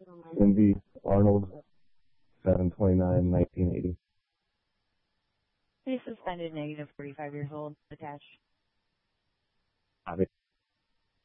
Cindy Arnold, 7/29/1980. He's suspended negative 45 years old, attached. Copy.